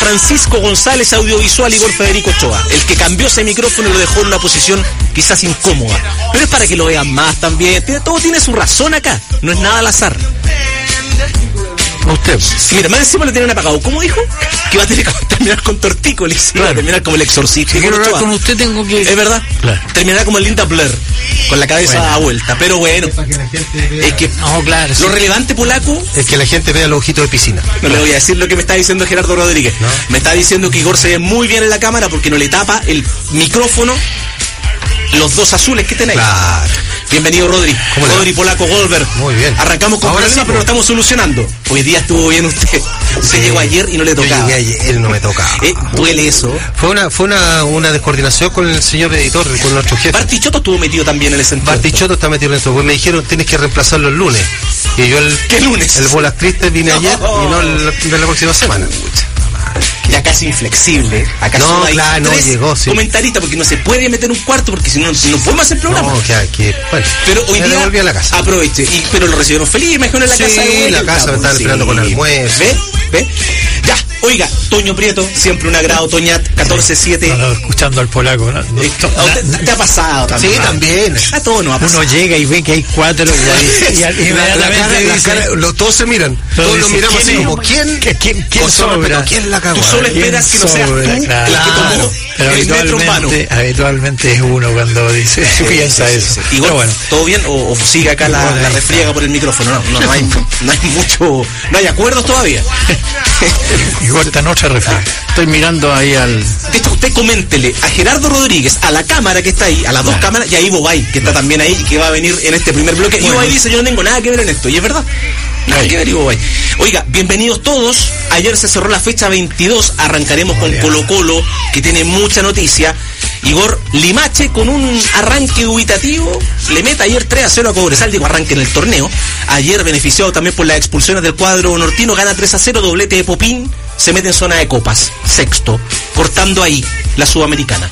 Francisco González, audiovisual, Igor Federico Ochoa, el que cambió ese micrófono y lo dejó en una posición quizás incómoda, pero es para que lo vean más también. Todo tiene su razón acá, no es nada al azar. Usted. Sí, mira, más encima lo tienen apagado. ¿Cómo dijo? Que va a tener que terminar con tortícolis. Claro. Va a terminar como el exorcista. Si quiero hablar con usted tengo que... Es verdad. Claro. Terminará como el Linda Blair, con la cabeza a vuelta. Pero bueno, es que no, claro, sí. Lo relevante, polaco, es que la gente vea los ojitos de piscina. No le voy a decir lo que me está diciendo Gerardo Rodríguez. ¿No? Me está diciendo que Igor se ve muy bien en la cámara porque no le tapa el micrófono los dos azules que tenéis. Claro. Bienvenido, Rodri. Rodri Polaco Goldberg. Muy bien. Arrancamos con problemas, pero lo estamos solucionando. Hoy día estuvo bien usted. Se llegó ayer y no le tocaba. Yo llegué ayer, no me tocaba. Duele eso. Fue una descoordinación con el señor editor, con nuestro jefe. Bartichotto estuvo metido también en ese sentido. Bartichotto está metido en eso. Pues me dijeron, tienes que reemplazarlo el lunes. Y yo ¿Qué lunes? El Bolas Tristes vine ayer y no de la próxima semana. Ya casi inflexible. Acá no, hay claro, no llegó, sí. Comentaristas, porque no se puede meter un cuarto, porque si no podemos hacer programa. No, bueno, pero hoy día a la casa. Aproveche. Pero lo recibieron feliz, me imagino en la casa. Sí, la casa me estaban esperando con almuerzo. ¿Ve? Ya, oiga, Toño Prieto, siempre un agrado, Toñat, 14-7. No, escuchando al polaco. ¿Te ha pasado también? Sí, también. A todo nos ha pasado. Uno llega y ve que hay 4 y inmediatamente dice... todos se miran. Todos nos miramos así como, ¿quién sobra? ¿Quién la cagó? Tú solo esperas que no seas tú el que tomó el metro urbano. Habitualmente es uno cuando dice, piensa eso. Sí. Igual, bueno, ¿todo bien? ¿O sigue acá la refriega por el micrófono? No hay mucho... No hay acuerdos todavía. Igual está noche refriega. Estoy mirando ahí al... De hecho, usted coméntele a Gerardo Rodríguez, a la cámara que está ahí, a las dos cámaras, y a Ivo Bay, que está también ahí, que va a venir en este primer bloque. Ivo Bay dice, yo no tengo nada que ver en esto, y es verdad. Nada que ver, Ivo Bay. Oiga, bienvenidos todos. Ayer se cerró la fecha 22, arrancaremos con Colo Colo, que tiene mucha noticia. Igor, Limache con un arranque dubitativo, le mete ayer 3-0 a Cobresal, digo arranque en el torneo. Ayer beneficiado también por las expulsiones del cuadro nortino, gana 3-0, doblete de Popín, se mete en zona de copas, sexto, cortando ahí la Sudamericana.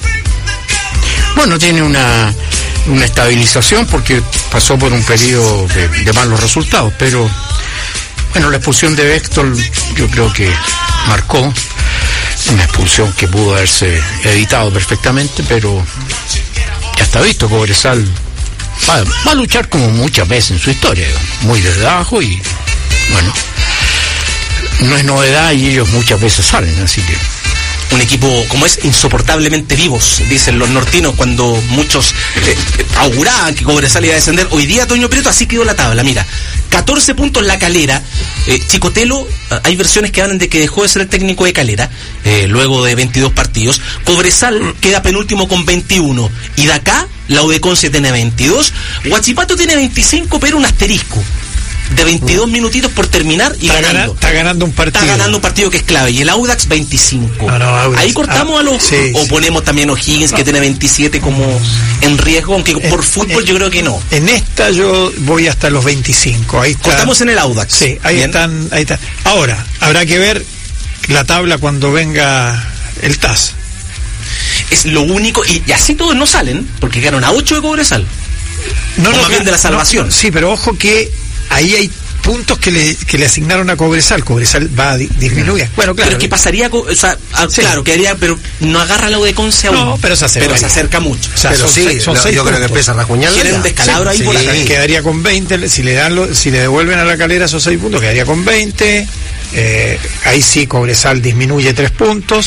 Bueno, tiene una estabilización porque pasó por un periodo de malos resultados, pero bueno, la expulsión de Bextol yo creo que marcó una expulsión que pudo haberse evitado perfectamente, pero ya está visto, Cobresal va a luchar como muchas veces en su historia, muy desde abajo, y bueno, no es novedad y ellos muchas veces salen, así que un equipo como es insoportablemente vivos, dicen los nortinos cuando muchos auguraban que Cobresal iba a descender. Hoy día Toño Prieto, así quedó la tabla, mira, 14 puntos La Calera. Chicotelo, hay versiones que hablan de que dejó de ser el técnico de Calera luego de 22 partidos. Cobresal queda penúltimo con 21 y de acá la Udeconce tiene 22, Huachipato tiene 25, pero un asterisco de 22 minutitos por terminar y ganando. Está ganando un partido. Está ganando un partido que es clave. Y el Audax 25. Audax. Ahí cortamos a los... Sí, o ponemos también a O'Higgins, que tiene 27 como en riesgo, aunque por fútbol yo creo que no. En esta yo voy hasta los 25. Ahí está. Cortamos en el Audax. Sí, ahí están. Ahora, habrá que ver la tabla cuando venga el TAS. Es lo único, y así todos no salen, porque quedaron a 8 de Cobresal. No, más bien de la salvación. Sí, pero ojo que ahí hay puntos que le asignaron a Cobresal. Cobresal va a disminuir. Bueno, claro. Pero que pasaría, sí, claro, quedaría, pero no agarra la Udeconce aún. No, pero se acerca mucho. O sea, pero son 6 yo creo que empieza a rajuñar. Quieren un descalabro ahí por acá. Quedaría con 20, si le devuelven a La Calera esos 6 puntos, quedaría con 20. Ahí sí Cobresal disminuye 3 puntos.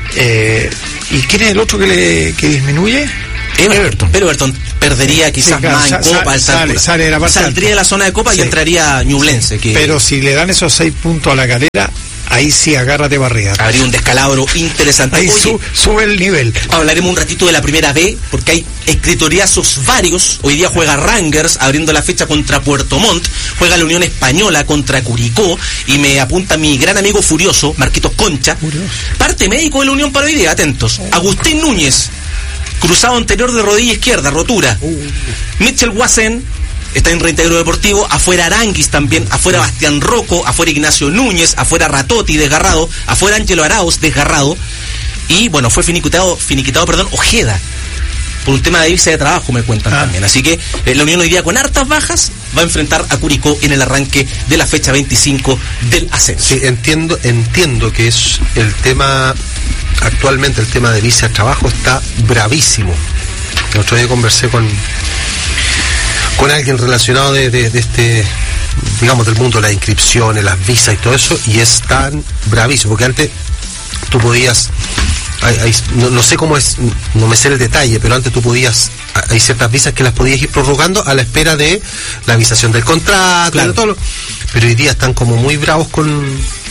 ¿Y quién es el otro que disminuye? Everton perdería quizás más en Copa. Saldría de la zona de Copa y entraría Ñublense. Pero si le dan esos 6 puntos a La Calera, ahí sí agárrate barriga. Habría un descalabro interesante. Ahí sube el nivel. Hablaremos un ratito de la primera B, porque hay escritoriazos varios. Hoy día juega Rangers abriendo la fecha contra Puerto Montt, juega la Unión Española contra Curicó, y me apunta mi gran amigo Furioso, Marquitos Concha, parte médico de la Unión para hoy día, atentos. Agustín Núñez, cruzado anterior de rodilla izquierda, rotura. Mitchell Wassen está en reintegro deportivo. Afuera Aranguis también. Afuera Bastián Rocco. Afuera Ignacio Núñez. Afuera Ratotti, desgarrado. Afuera Ángelo Arauz, desgarrado. Y bueno, fue finiquitado, Ojeda, por un tema de visa de trabajo, me cuentan también. Así que la Unión hoy día con hartas bajas. va a enfrentar a Curicó en el arranque de la fecha 25 del ascenso. Sí, entiendo que es el tema, actualmente el tema de visa de trabajo está bravísimo. El otro día conversé con alguien relacionado de este, digamos, del mundo de las inscripciones, las visas y todo eso, y es tan bravísimo, porque antes tú podías, no sé cómo es, no me sé el detalle, pero antes tú podías, hay ciertas visas que las podías ir prorrogando a la espera de la avisación del contrato, claro, de todo, pero hoy día están como muy bravos con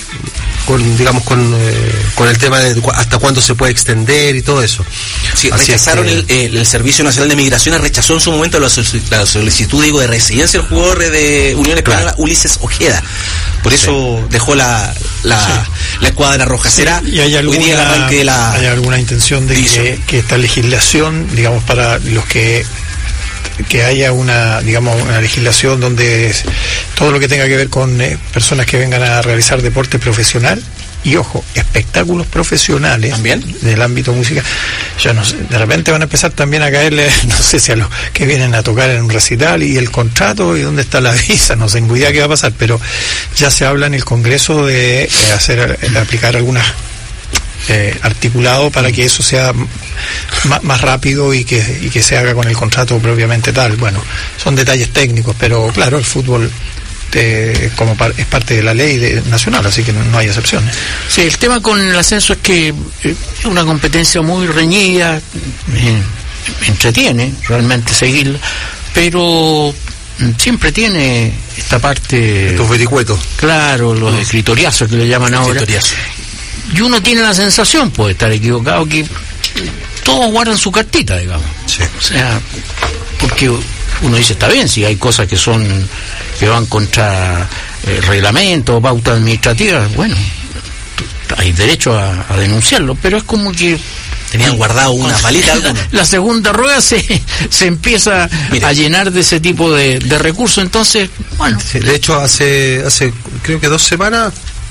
el tema de hasta cuándo se puede extender y todo eso. Sí, rechazaron el Servicio Nacional de Migraciones, rechazó en su momento la solicitud, de residencia del jugador de Unión Española, claro, Ulises Ojeda. Por eso dejó la escuadra roja. ¿Será y hay alguna, hoy día el arranque de la... ¿Hay alguna intención de que esta legislación, digamos, para los que haya una legislación donde todo lo que tenga que ver con personas que vengan a realizar deporte profesional y, ojo, espectáculos profesionales también del ámbito musical, ya no sé, de repente van a empezar también a caerle, no sé si a los que vienen a tocar en un recital y el contrato y dónde está la visa, no sé en cuidado qué va a pasar, pero ya se habla en el Congreso de aplicar algunas articulado para que eso sea más rápido y que se haga con el contrato propiamente tal. Bueno, son detalles técnicos, pero claro, el fútbol es parte de la ley nacional, así que no hay excepciones. Sí, el tema con el ascenso es que es una competencia muy reñida, entretiene realmente seguirla, pero siempre tiene esta parte, estos vericuetos, claro, los escritoriazos que le llaman ahora, y uno tiene la sensación, puede estar equivocado, que todos guardan su cartita, digamos. Sí. O sea, porque uno dice, está bien, si hay cosas que van contra reglamento, pautas administrativas, bueno, hay derecho a denunciarlo, pero es como que tenían guardado una palita. La segunda rueda se empieza a llenar de ese tipo de recursos, entonces, bueno. Sí, de hecho, hace creo que 2 semanas,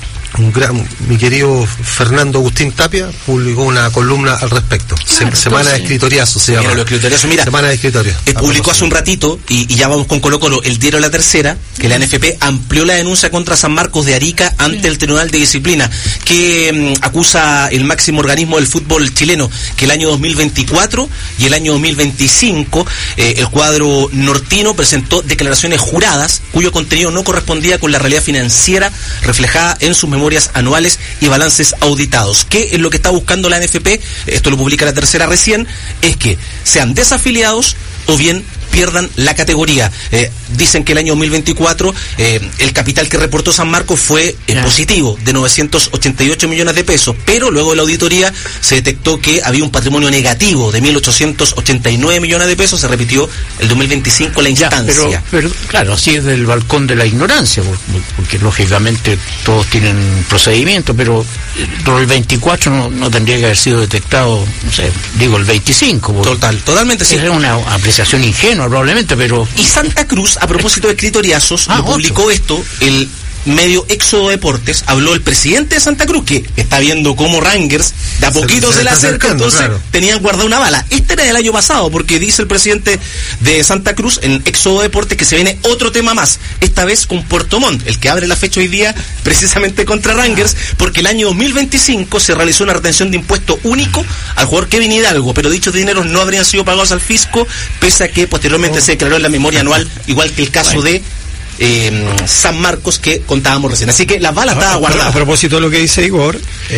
mi querido Fernando Agustín Tapia publicó una columna al respecto. Claro, semana de escritoriazo se llama. Semana de escritorio. Publicó hace un ratito, y ya vamos con Colo Colo, el diario La Tercera, que la NFP amplió la denuncia contra San Marcos de Arica ante el Tribunal de Disciplina, que acusa el máximo organismo del fútbol chileno, que el año 2024 y el año 2025 el cuadro nortino presentó declaraciones juradas cuyo contenido no correspondía con la realidad financiera reflejada en sus memorias anuales y balances auditados. ¿Qué es lo que está buscando la NFP? Esto lo publica La Tercera recién, es que sean desafiliados o bien pierdan la categoría. Dicen que el año 2024 el capital que reportó San Marcos fue positivo, de 988 millones de pesos, pero luego de la auditoría se detectó que había un patrimonio negativo de 1.889 millones de pesos. Se repitió el 2025 la instancia. Pero claro, así es del balcón de la ignorancia, porque lógicamente todos tienen procedimiento, pero el 24 no tendría que haber sido detectado, no sé, digo el 25. Totalmente sí. Es una apreciación ingenua probablemente, pero... Y Santa Cruz, a propósito de escritoriazos, lo publicó esto, el medio Éxodo Deportes, habló el presidente de Santa Cruz, que está viendo cómo Rangers de a poquito se le acerca, entonces claro, tenían guardada una bala. Este era del año pasado, porque dice el presidente de Santa Cruz en Éxodo Deportes que se viene otro tema más, esta vez con Puerto Montt, el que abre la fecha hoy día precisamente contra Rangers, porque el año 2025 se realizó una retención de impuesto único al jugador Kevin Hidalgo, pero dichos dineros no habrían sido pagados al fisco, pese a que posteriormente se declaró en la memoria anual, igual que el caso de San Marcos que contábamos recién. Así que la bala estaba guardada. A propósito de lo que dice Igor,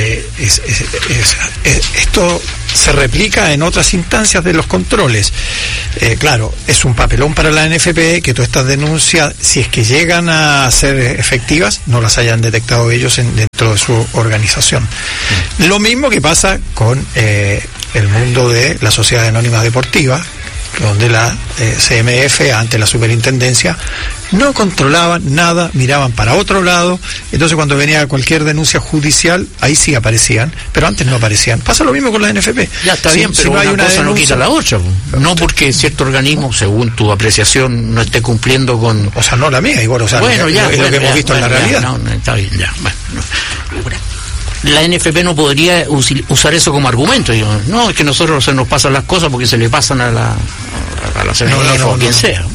esto se replica en otras instancias de los controles. Claro, es un papelón para la NFP que todas estas denuncias, si es que llegan a ser efectivas, no las hayan detectado ellos dentro de su organización. Lo mismo que pasa con el mundo de la Sociedad Anónima Deportiva, donde la CMF, ante la superintendencia, no controlaban nada, miraban para otro lado, entonces cuando venía cualquier denuncia judicial, ahí sí aparecían, pero antes no aparecían. Pasa lo mismo con la NFP. Ya está bien, pero si una cosa no quita la otra. No porque cierto organismo, según tu apreciación, no esté cumpliendo con... O sea, no la mía, Igor, o sea, bueno, es lo que hemos visto en la realidad. No, está bien, ya, bueno. La NFP no podría usar eso como argumento. No, es que nosotros se nos pasan las cosas porque se le pasan a a la CNF o quien sea.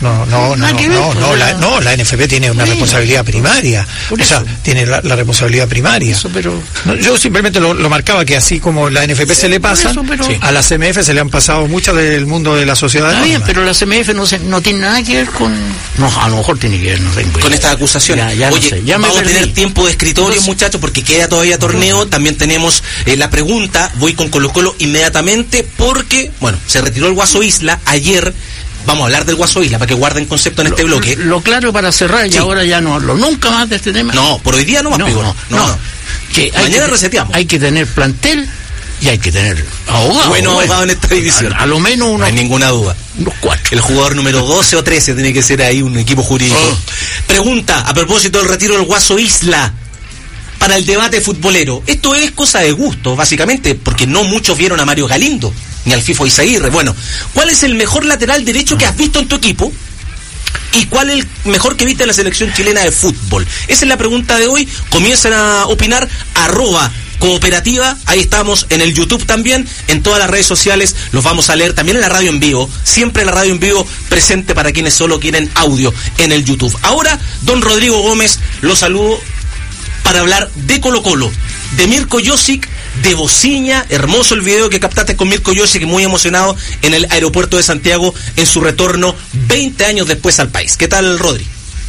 La NFP tiene una responsabilidad primaria. O sea, tiene la responsabilidad primaria. Eso, pero yo simplemente lo marcaba, que así como la NFP se le pasa, a la CMF se le han pasado muchas del mundo de la sociedad. Está bien, pero la CMF no tiene nada que ver con... No, a lo mejor tiene que ver, no sé. Con estas acusaciones. Ya Oye, no sé, vamos a tener tiempo de escritorio, muchachos, porque queda todavía torneo. También tenemos la pregunta. Voy con Colo-Colo inmediatamente porque, bueno, se retiró el Guaso Isla ayer. Vamos a hablar del Guaso Isla para que guarden concepto en este bloque. Lo claro para cerrar, y ahora ya no hablo nunca más de este tema. No, por hoy día no más, no. Que mañana reseteamos. Hay que tener plantel y hay que tener abogados. Bueno, abogado en esta división. A lo menos uno. No hay ninguna duda. Unos 4. El jugador número 12 o 13 tiene que ser ahí un equipo jurídico. Pregunta, a propósito del retiro del Guaso Isla, para el debate futbolero. Esto es cosa de gusto, básicamente, porque no muchos vieron a Mario Galindo, ni al Fifo Izaguirre. Bueno, ¿cuál es el mejor lateral derecho que has visto en tu equipo? ¿Y cuál es el mejor que viste en la selección chilena de fútbol? Esa es la pregunta de hoy. Comiencen a opinar, @cooperativa, ahí estamos, en el YouTube también, en todas las redes sociales, los vamos a leer, también en la radio en vivo, siempre la radio en vivo presente para quienes solo quieren audio en el YouTube. Ahora, don Rodrigo Gómez, lo saludo para hablar de Colo-Colo, de Mirko Josic, de Bociña. Hermoso el video que captaste con Mirko Josic, muy emocionado en el aeropuerto de Santiago en su retorno 20 años después al país. ¿Qué tal, Rodri?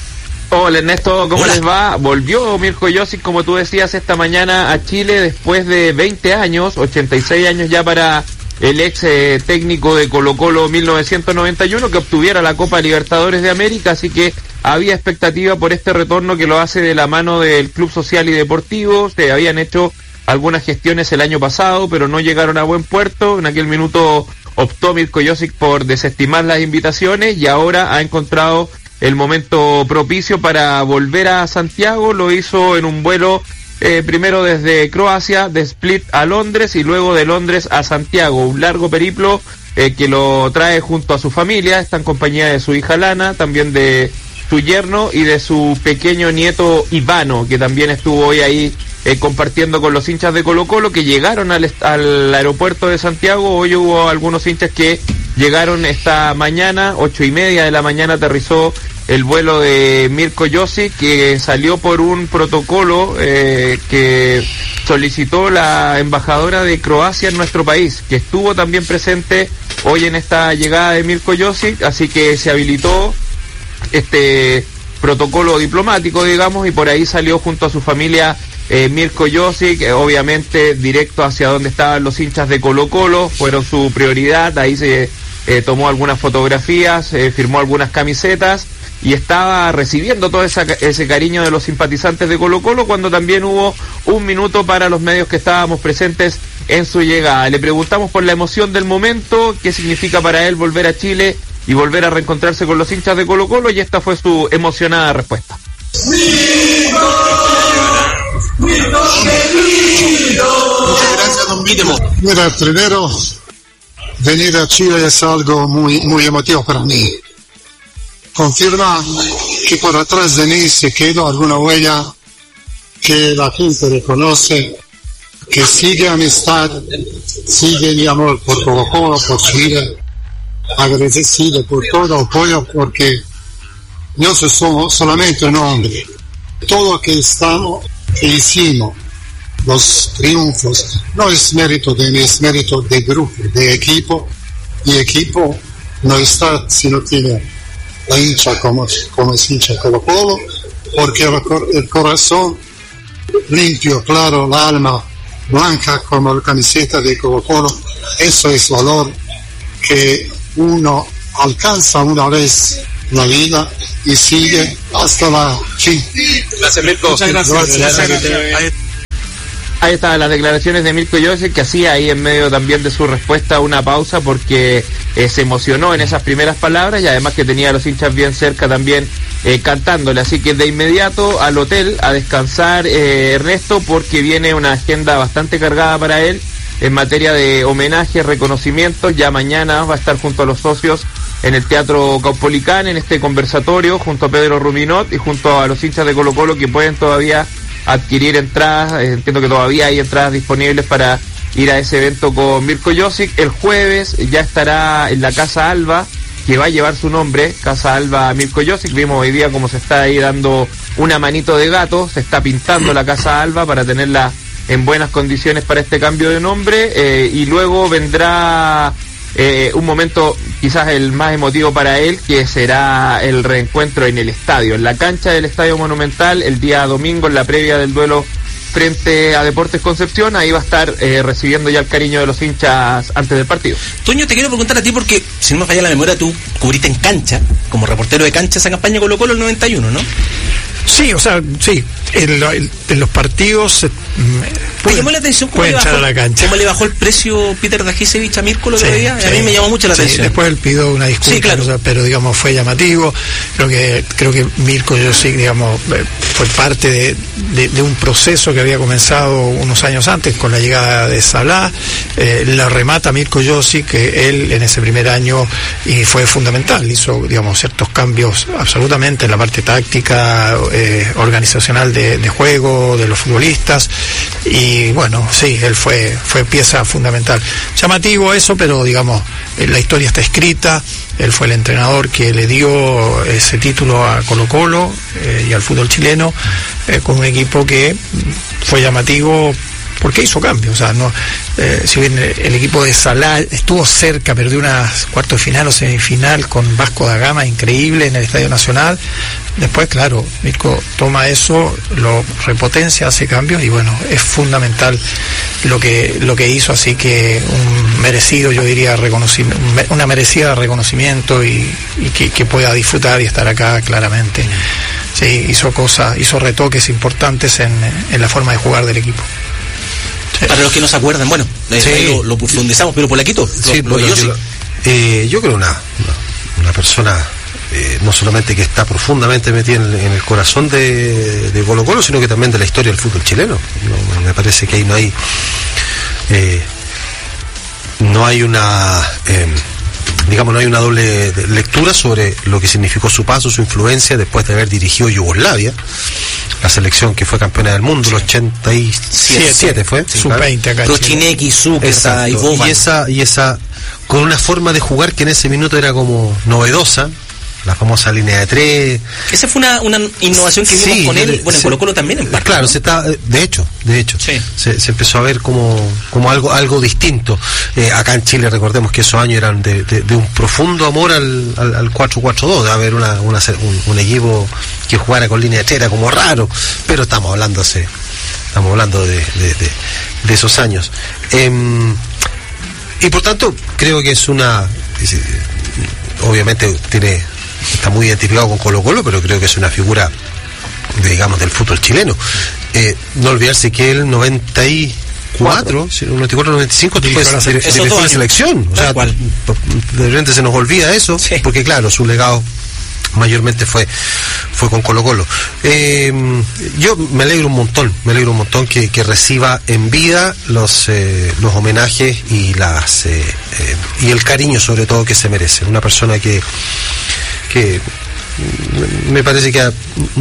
Hola Ernesto, ¿cómo Hola. les va? Volvió Mirko Josic, como tú decías, esta mañana a Chile después de 20 años, 86 años ya para el ex técnico de Colo-Colo 1991, que obtuviera la Copa Libertadores de América, así que había expectativa por este retorno que lo hace de la mano del Club Social y Deportivo. Se habían hecho algunas gestiones el año pasado, pero no llegaron a buen puerto. En aquel minuto optó Mirko Josic por desestimar las invitaciones y ahora ha encontrado el momento propicio para volver a Santiago. Lo hizo en un vuelo primero desde Croacia, de Split a Londres y luego de Londres a Santiago. Un largo periplo que lo trae junto a su familia. Está en compañía de su hija Lana, también de su yerno y de su pequeño nieto Ivano, que también estuvo hoy ahí compartiendo con los hinchas de Colo-Colo que llegaron al aeropuerto de Santiago. Hoy hubo algunos hinchas que llegaron esta mañana, 8:30 de la mañana aterrizó el vuelo de Mirko Josic, que salió por un protocolo que solicitó la embajadora de Croacia en nuestro país, que estuvo también presente hoy en esta llegada de Mirko Josic, así que se habilitó este protocolo diplomático, digamos, y por ahí salió junto a su familia Mirko Josic, obviamente directo hacia donde estaban los hinchas de Colo-Colo, fueron su prioridad. Ahí se tomó algunas fotografías, firmó algunas camisetas y estaba recibiendo todo ese cariño de los simpatizantes de Colo-Colo, cuando también hubo un minuto para los medios que estábamos presentes en su llegada. Le preguntamos por la emoción del momento, qué significa para él volver a Chile y volver a reencontrarse con los hinchas de Colo-Colo, y esta fue su emocionada respuesta. Muchas gracias, don Guillermo. Mira, primero, venir a Chile es algo muy emotivo para mí. Confirma que por atrás de mí se quedó alguna huella que la gente reconoce, que sigue amistad, sigue mi amor por Colo-Colo, por Chile, agradecido por todo apoyo, porque yo soy solamente un hombre. Todo lo que estamos e hicimos, los triunfos, no es mérito de mí, es mérito de grupo, de equipo, y equipo no está si no tiene la hincha como es hincha Colo-Colo, porque el corazón limpio, claro, la alma blanca como la camiseta de Colo-Colo, eso es valor que uno alcanza una vez en la vida y sigue hasta la fin. Gracias, Mirko. Muchas gracias. Ahí estaban las declaraciones de Mirko Josic, que hacía ahí en medio también de su respuesta una pausa porque se emocionó en esas primeras palabras, y además que tenía a los hinchas bien cerca también cantándole. Así que de inmediato al hotel a descansar, Ernesto, porque viene una agenda bastante cargada para él en materia de homenajes, reconocimientos. Ya mañana va a estar junto a los socios en el Teatro Caupolicán en este conversatorio junto a Pedro Ruminot y junto a los hinchas de Colo-Colo que pueden todavía adquirir entradas. Entiendo que todavía hay entradas disponibles para ir a ese evento con Mirko Josic. El jueves ya estará en la Casa Alba que va a llevar su nombre, Casa Alba Mirko Josic. Vimos hoy día cómo se está ahí dando una manito de gato, se está pintando la Casa Alba para tenerla en buenas condiciones para este cambio de nombre, y luego vendrá un momento quizás el más emotivo para él, que será el reencuentro en el estadio, en la cancha del Estadio Monumental, el día domingo, en la previa del duelo frente a Deportes Concepción. Ahí va a estar recibiendo ya el cariño de los hinchas antes del partido. Toño, te quiero preguntar a ti porque, si no me falla la memoria, tú cubriste en cancha, como reportero de cancha, esa campaña Colo-Colo el 91, ¿no? Sí, o sea, sí, en los partidos ¿te llamó la atención cómo le bajó el precio Peter Dajicevich a Mirko el otro día? A mí me llamó mucho la atención. Después él pidió una disculpa, sí, claro. O sea, pero digamos fue llamativo. Creo que Mirko Josic, digamos, fue parte de un proceso que había comenzado unos años antes con la llegada de Salah. La remata Mirko Josic, que él en ese primer año y fue fundamental, hizo, digamos, ciertos cambios absolutamente en la parte táctica, organizacional de juego de los futbolistas, y bueno, sí, él fue pieza fundamental. Llamativo eso, pero digamos, la historia está escrita. Él fue el entrenador que le dio ese título a Colo-Colo y al fútbol chileno, con un equipo que fue llamativo porque hizo cambios. O sea, no, si bien el equipo de Salah estuvo cerca, perdió una cuarto de final o semifinal con Vasco da Gama increíble en el Estadio Nacional. Después, claro, Mirko toma eso, lo repotencia, hace cambios, y bueno, es fundamental lo que hizo, así que un merecido, yo diría, una merecida reconocimiento, y que pueda disfrutar y estar acá claramente. Sí, hizo retoques importantes en la forma de jugar del equipo. Para los que no se acuerdan, bueno, ahí lo profundizamos, pero Polaquito, yo creo una persona no solamente que está profundamente metida en el corazón de Colo-Colo, sino que también de la historia del fútbol chileno. Me parece que ahí no hay una no hay una doble lectura sobre lo que significó su paso, su influencia después de haber dirigido Yugoslavia, la selección que fue campeona del mundo, el 87 fue. Sub-20 acá. Prochineki, Zucca y esa con una forma de jugar que en ese minuto era como novedosa, la famosa línea de 3. Esa fue una innovación que vimos con él, bueno, en Colo-Colo también en parte. Claro, ¿no? de hecho, sí. se empezó a ver como algo distinto. Acá en Chile, recordemos que esos años eran de un profundo amor al 4-4-2, de haber un equipo que jugara con línea de 3 era como raro, pero estamos hablando de esos años. Y por tanto, creo que obviamente está muy identificado con Colo-Colo, pero creo que es una figura, digamos, del fútbol chileno. No olvidarse que el 94-95 dirigió la selección. O sea, de repente se nos olvida eso, sí. Porque claro, su legado mayormente fue con Colo-Colo. Yo me alegro un montón que reciba en vida los homenajes y y el cariño, sobre todo, que se merece. Una persona que me parece que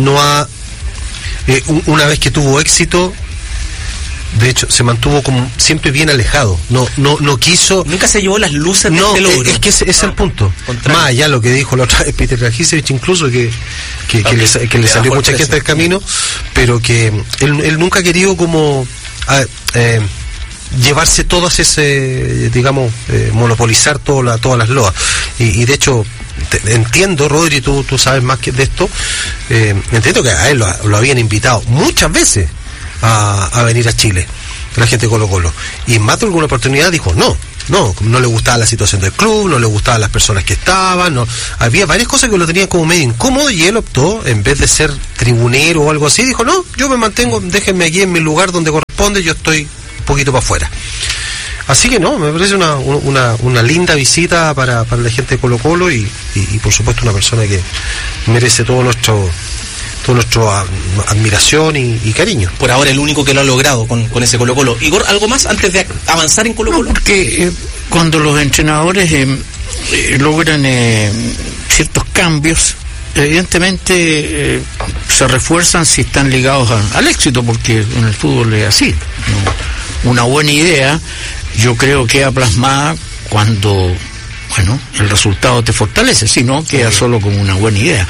una vez que tuvo éxito, de hecho se mantuvo como siempre bien alejado, no quiso, nunca se llevó las luces de este logro. Es que ese es el punto. Más allá lo que dijo la otra vez Peter Dajicevich, incluso que le salió mucha gente del camino, pero que él nunca ha querido como llevarse todas monopolizar todas las loas, y de hecho entiendo, Rodri, tú sabes más que de esto, entiendo que a él lo habían invitado muchas veces a venir a Chile, la gente de Colo-Colo, y en más de alguna oportunidad dijo no le gustaba la situación del club, no le gustaban las personas que estaban, había varias cosas que lo tenían como medio incómodo, y él optó, en vez de ser tribunero o algo así, dijo no, yo me mantengo, déjenme aquí en mi lugar donde corresponde, yo estoy un poquito para afuera. Así que me parece una linda visita para la gente de Colo-Colo, y por supuesto una persona que merece todo nuestro admiración y cariño. Por ahora el único que lo ha logrado con ese Colo-Colo. Igor, ¿algo más antes de avanzar en Colo-Colo? No, porque cuando los entrenadores logran ciertos cambios, evidentemente se refuerzan si están ligados al éxito, porque en el fútbol es así, ¿no? Una buena idea, yo creo, queda plasmada cuando bueno, el resultado te fortalece, si no queda solo como una buena idea.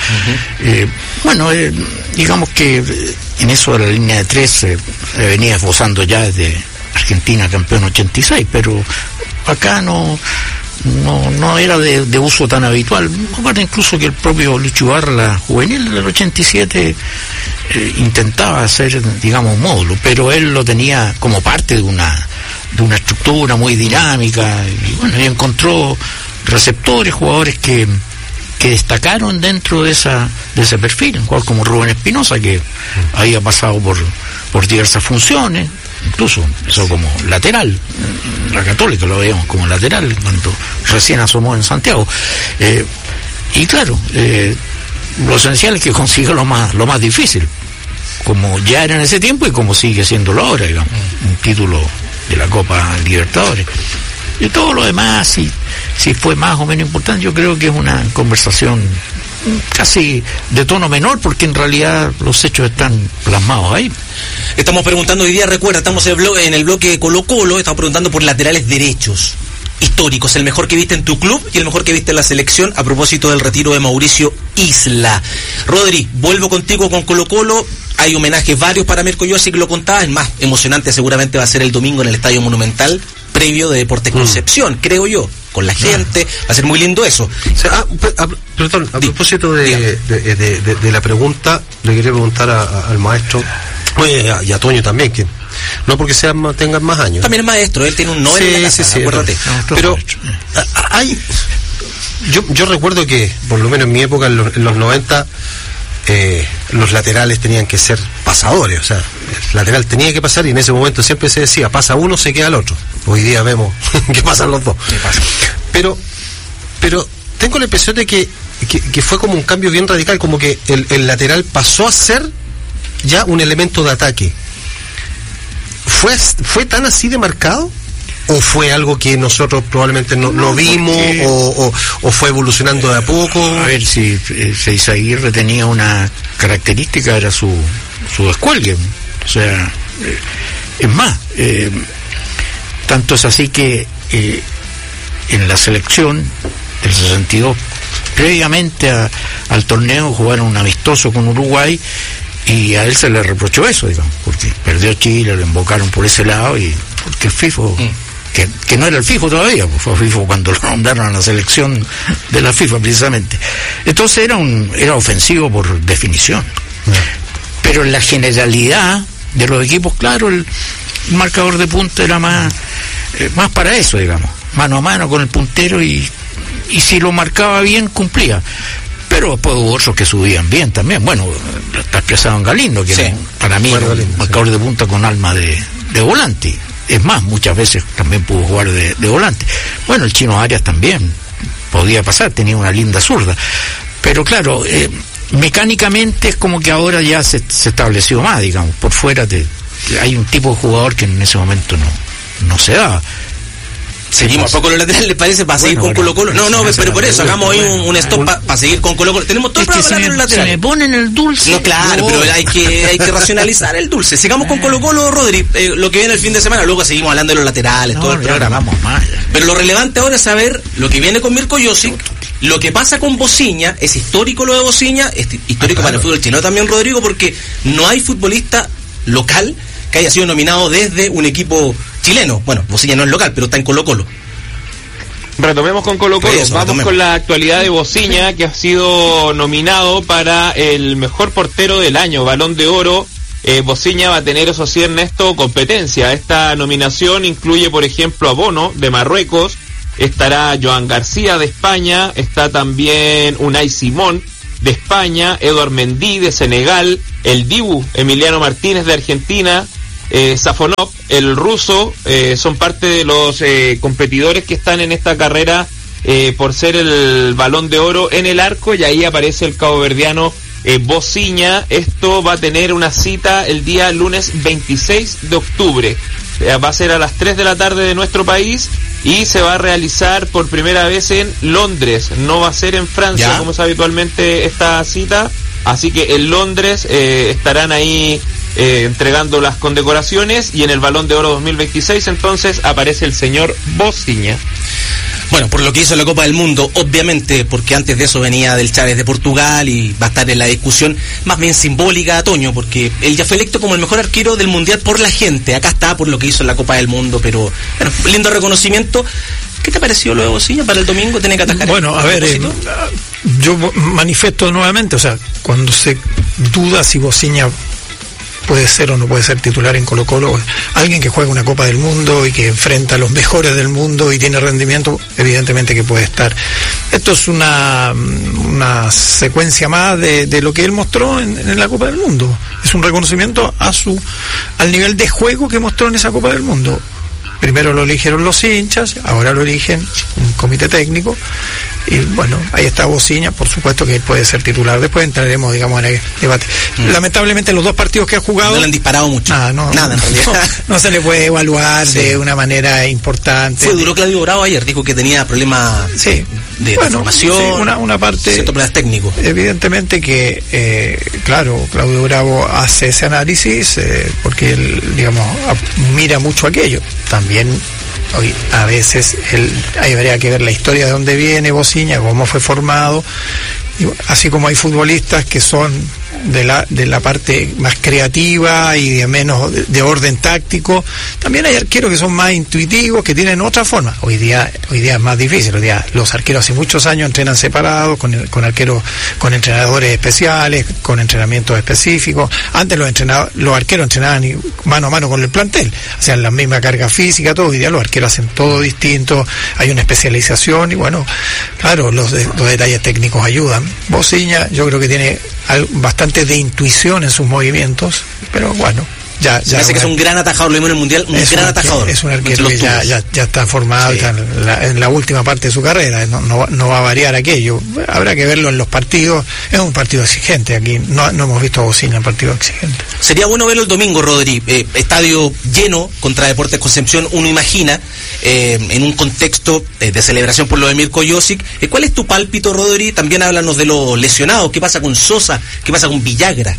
Digamos que en eso de la línea de 3 se venía esbozando ya desde Argentina campeón 86, pero acá no era de uso tan habitual. Aparte incluso que el propio Lucho Ibarra, la juvenil del 87, intentaba hacer, digamos, un módulo, pero él lo tenía como parte de una estructura muy dinámica, y bueno, y encontró receptores, jugadores que destacaron dentro de ese perfil, un jugador como Rubén Espinosa, que había pasado por diversas funciones, incluso empezó como lateral, la Católica lo veíamos como lateral cuando recién asomó en Santiago, y claro, lo esencial es que consiguió lo más difícil, como ya era en ese tiempo y como sigue siéndolo ahora, digamos, un título de la Copa Libertadores. Y todo lo demás, si fue más o menos importante, yo creo que es una conversación casi de tono menor, porque en realidad los hechos están plasmados ahí. Estamos preguntando hoy día, recuerda, estamos en el bloque de Colo-Colo, estamos preguntando por laterales derechos históricos, el mejor que viste en tu club y el mejor que viste en la selección, a propósito del retiro de Mauricio Isla. Rodri, vuelvo contigo con Colo-Colo. Hay homenajes varios para Mirko Josic, lo contaba. El más emocionante seguramente va a ser el domingo en el Estadio Monumental, previo de Deportes Concepción, creo yo, con la gente. Va a ser muy lindo eso. O sea, perdón, a propósito de la pregunta, le quería preguntar al maestro, y a Toño también, que no porque tengan más años. También es maestro, él tiene un Nobel en la casa, acuérdate. Pero yo recuerdo que, por lo menos en mi época, en los 90, los laterales tenían que ser pasadores, o sea, el lateral tenía que pasar, y en ese momento siempre se decía, pasa uno, se queda el otro. Hoy día vemos que pasan los dos. Pero tengo la impresión de que fue como un cambio bien radical, como que el lateral pasó a ser ya un elemento de ataque. ¿Fue tan así de marcado? ¿O fue algo que nosotros probablemente no vimos? ¿O fue evolucionando de a poco? A ver, si Izaguirre tenía una característica, era su descuelgue. O sea, es más, tanto es así que en la selección del 62, previamente al torneo, jugaron un amistoso con Uruguay, y a él se le reprochó eso, digamos, porque perdió Chile, lo invocaron por ese lado, y porque el FIFO, que no era el FIFO todavía, pues fue FIFO cuando lo nombraron a la selección de la FIFA precisamente. Entonces era ofensivo por definición. Pero en la generalidad de los equipos, claro, el marcador de punta era más para eso, digamos, mano a mano con el puntero, y si lo marcaba bien, cumplía. Pero después hubo otros que subían bien también. Bueno, está expresado en Galindo, que para mí era un marcador de punta con alma de volante. Es más, muchas veces también pudo jugar de volante. Bueno, el Chino Arias también podía pasar, tenía una linda zurda. Pero claro, mecánicamente es como que ahora ya se estableció más, digamos. Por fuera hay un tipo de jugador que en ese momento no se daba. Seguimos poco los laterales, ¿les parece? Para seguir con Colo-Colo. No, pero por eso hagamos hoy un stop para seguir con Colo-Colo. Tenemos todo para hablar de los laterales. Se me ponen el dulce. No, claro, pero hay que racionalizar el dulce. Sigamos con Colo-Colo, Rodri, lo que viene el fin de semana. Luego seguimos hablando de los laterales, todo el programa. Vamos más. Pero lo relevante ahora es saber lo que viene con Mirko Josic, lo que pasa con Bociña. Es histórico lo de Bociña, es histórico para el fútbol chileno también, Rodrigo, porque no hay futbolista local que haya sido nominado desde un equipo chileno. Bueno, Bociña no es local, pero está en Colo-Colo. Retomemos con Colo-Colo. Vamos con la actualidad de Bociña, que ha sido nominado para el mejor portero del año, Balón de Oro. Bociña va a tener, eso sí, Ernesto, competencia. Esta nominación incluye, por ejemplo, a Bono, de Marruecos, estará Joan García, de España, está también Unai Simón, de España, Eduard Mendy, de Senegal, el Dibu, Emiliano Martínez, de Argentina, Safonov, el ruso, son parte de los competidores que están en esta carrera por ser el Balón de Oro en el arco, y ahí aparece el caboverdiano Bociña. Esto va a tener una cita el día lunes 26 de octubre. Va a ser a las 3 de la tarde de nuestro país y se va a realizar por primera vez en Londres. No va a ser en Francia, como es habitualmente esta cita. Así que en Londres estarán ahí entregando las condecoraciones, y en el Balón de Oro 2026 entonces aparece el señor Bociña. Bueno, por lo que hizo en la Copa del Mundo, obviamente, porque antes de eso venía del Chávez de Portugal y va a estar en la discusión más bien simbólica, Toño, porque él ya fue electo como el mejor arquero del Mundial por la gente. Acá está por lo que hizo en la Copa del Mundo, pero bueno, lindo reconocimiento. ¿Qué te pareció luego, Bociña, para el domingo? ¿Tiene que atacar? Bueno, a ver, yo manifiesto nuevamente, o sea, cuando se duda si Bociña puede ser o no puede ser titular en Colo-Colo, alguien que juega una Copa del Mundo y que enfrenta a los mejores del mundo y tiene rendimiento, evidentemente que puede estar. Esto es una secuencia más de lo que él mostró en la Copa del Mundo. Es un reconocimiento al nivel de juego que mostró en esa Copa del Mundo. Primero lo eligieron los hinchas, ahora lo eligen un comité técnico, y bueno, ahí está Bociña, por supuesto que él puede ser titular. Después entraremos, digamos, en el debate. Lamentablemente los dos partidos que ha jugado... No le han disparado mucho. Nada, en realidad. No se le puede evaluar de una manera importante. Fue duro Claudio Bravo ayer, dijo que tenía problemas de formación, una parte... ciertos problemas técnicos. Evidentemente que, claro, Claudio Bravo hace ese análisis porque él, digamos, mira mucho aquello. También hoy a veces habría que ver la historia de dónde viene Bociña, cómo fue formado, y así como hay futbolistas que son de la parte más creativa y de menos de orden táctico, también hay arqueros que son más intuitivos, que tienen otra forma. Hoy día es más difícil. Hoy día los arqueros hace muchos años entrenan separados, con arqueros, con entrenadores especiales, con entrenamientos específicos. Antes los arqueros entrenaban mano a mano con el plantel, hacían la misma carga física, todo. Hoy día los arqueros hacen todo distinto, hay una especialización y bueno, claro, los detalles técnicos ayudan. Bociña yo creo que tiene bastante de intuición en sus movimientos, pero bueno, ya parece que es un gran atajador, lo vimos en el Mundial, gran atajador. Es un arquero que ya está formado, está en la última parte de su carrera, no va a variar aquello. Habrá que verlo en los partidos. Es un partido exigente aquí, no hemos visto a Bociña en partido exigente. Sería bueno verlo el domingo, Rodri, estadio lleno contra Deportes Concepción, uno imagina, en un contexto de celebración por lo de Mirko Josic. ¿Cuál es tu pálpito, Rodri? También háblanos de los lesionados, ¿qué pasa con Sosa? ¿Qué pasa con Villagra?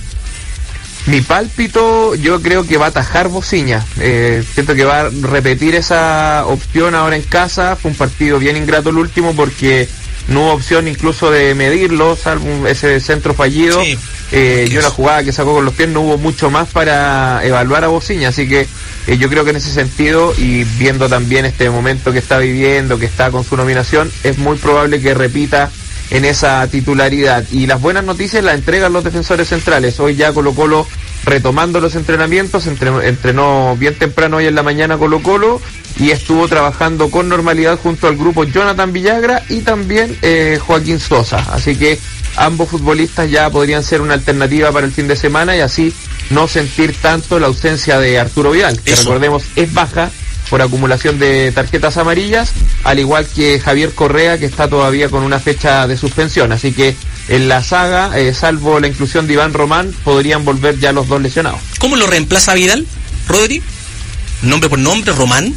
Mi pálpito, yo creo que va a atajar Bociña. Siento que va a repetir esa opción ahora en casa. Fue un partido bien ingrato el último porque no hubo opción incluso de medirlo, salvo ese centro fallido. Sí, y una jugada que sacó con los pies, no hubo mucho más para evaluar a Bociña. Así que yo creo que en ese sentido, y viendo también este momento que está viviendo, que está con su nominación, es muy probable que repita en esa titularidad. Y las buenas noticias las entregan los defensores centrales. Hoy ya Colo-Colo retomando los entrenamientos, entrenó bien temprano hoy en la mañana Colo-Colo y estuvo trabajando con normalidad junto al grupo Jonathan Villagra y también Joaquín Sosa. Así que ambos futbolistas ya podrían ser una alternativa para el fin de semana y así no sentir tanto la ausencia de Arturo Vidal, que recordemos es baja por acumulación de tarjetas amarillas, al igual que Javier Correa, que está todavía con una fecha de suspensión. Así que en la saga, salvo la inclusión de Iván Román, podrían volver ya los dos lesionados. ¿Cómo lo reemplaza Vidal, Rodri? ¿Nombre por nombre, Román?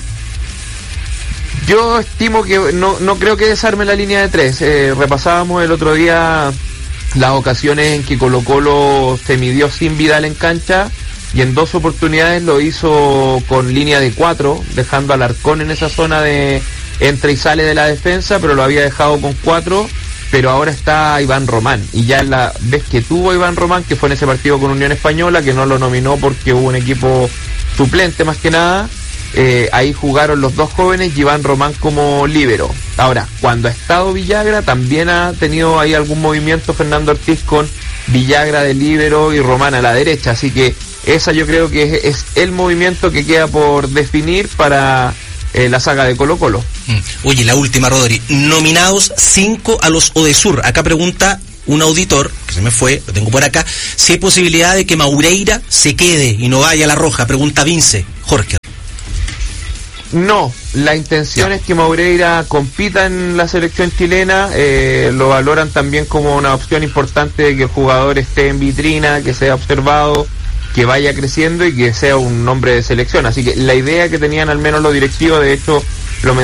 Yo estimo que no creo que desarme la línea de tres. Repasábamos el otro día las ocasiones en que Colo-Colo se midió sin Vidal en cancha, y en dos oportunidades lo hizo con línea de 4, dejando al Alarcón en esa zona de entra y sale de la defensa, pero lo había dejado con 4, pero ahora está Iván Román, y ya la vez que tuvo Iván Román, que fue en ese partido con Unión Española, que no lo nominó porque hubo un equipo suplente más que nada, ahí jugaron los dos jóvenes y Iván Román como líbero. Ahora, cuando ha estado Villagra, también ha tenido ahí algún movimiento Fernando Ortiz con Villagra de líbero y Román a la derecha, así que esa yo creo que es el movimiento que queda por definir para la saga de Colo-Colo. Oye, la última, Rodri. Nominados 5 a los Odesur. Acá pregunta un auditor, que se me fue, lo tengo por acá, si hay posibilidad de que Maureira se quede y no vaya a la roja. Pregunta Vince. Jorge. No, la intención es que Maureira compita en la selección chilena, lo valoran también como una opción importante de que el jugador esté en vitrina, que sea observado, que vaya creciendo y que sea un nombre de selección. Así que la idea que tenían al menos los directivos, de hecho